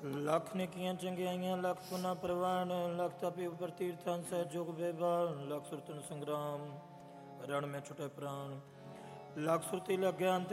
ਲੱਖ ਨੇਕੀਆਂ ਚੰਗਿਆਈਆਂ, ਲੱਖ ਪੁਨਾ ਪ੍ਰਵਾਨ, ਲੱਖ ਤਪੀ ਉਪਰ ਤੀਰਥਾਂ ਸਹਿ ਜੁਗ ਬੇਬਾਨ, ਲੱਖ ਸੁਰਤਨ ਸੰਗਰਾਮ ਰਣ ਮੈਂ ਛੁਟੇ ਪ੍ਰਾਣ, ਲੱਖ ਸੁਰਤੀ ਲੱਗਿਆ ਅੰਤ